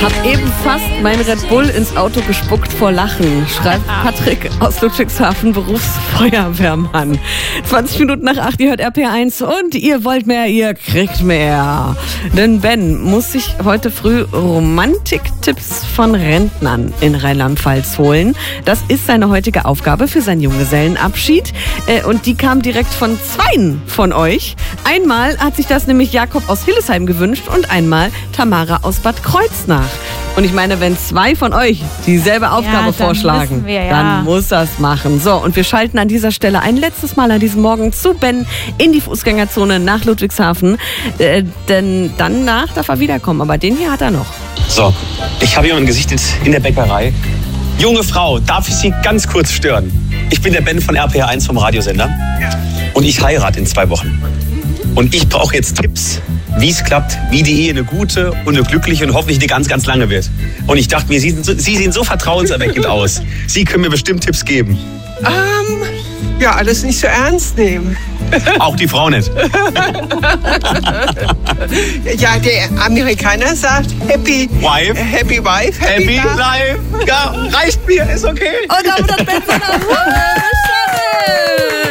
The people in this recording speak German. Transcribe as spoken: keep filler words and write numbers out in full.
Hab eben fast mein Red Bull ins Auto gespuckt vor Lachen, schreibt Patrick aus Ludwigshafen, Berufsfeuerwehrmann. zwanzig Minuten nach acht, ihr hört R P R eins und ihr wollt mehr, ihr kriegt mehr. Denn Ben muss sich heute früh Romantiktipps von Rentnern in Rheinland-Pfalz holen. Das ist seine heutige Aufgabe für seinen Junggesellenabschied. Und die kam direkt von zweien von euch. Einmal hat sich das nämlich Jakob aus Hillesheim gewünscht und einmal Tamara aus Bad Kreuznach. Und ich meine, wenn zwei von euch dieselbe Aufgabe ja, vorschlagen, wir, ja. dann muss das machen. So, und wir schalten an dieser Stelle ein letztes Mal an diesem Morgen zu Ben in die Fußgängerzone nach Ludwigshafen. Äh, denn danach darf er wiederkommen. Aber den hier hat er noch. So, ich habe jemanden gesichtet in der Bäckerei. Junge Frau, darf ich Sie ganz kurz stören? Ich bin der Ben von R P R eins vom Radiosender. Und ich heirate in zwei Wochen. Und ich brauche jetzt Tipps, wie es klappt, wie die Ehe eine gute und eine glückliche und hoffentlich eine ganz, ganz lange wird. Und ich dachte mir, Sie, sind so, Sie sehen so vertrauenserweckend aus. Sie können mir bestimmt Tipps geben. Ähm, ja, alles nicht so ernst nehmen. Auch die Frau nicht. Ja, der Amerikaner sagt Happy Wife. Happy Wife, Happy, Happy Life. Ja, reicht mir, ist okay. Und damit hat Ben seine